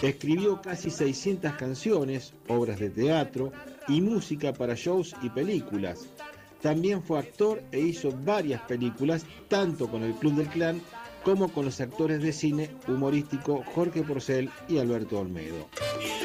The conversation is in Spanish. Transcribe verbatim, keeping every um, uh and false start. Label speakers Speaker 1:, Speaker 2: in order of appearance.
Speaker 1: Escribió casi seiscientas canciones, obras de teatro y música para shows y películas. También fue actor e hizo varias películas, tanto con el Club del Clan como con los actores de cine humorístico Jorge Porcel y Alberto Olmedo.